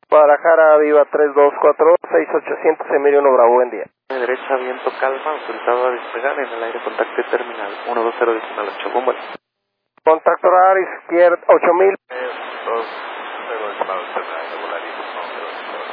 Guadalajara, Viva 324, 6800, Emilio 1 Bravo, buen día. Derecha, viento calma, autorizado a despegar en el aire, contacto terminal 120 decimal 8, bomba. Contacto horario izquierda, 8000. 2, 0 decimal 8.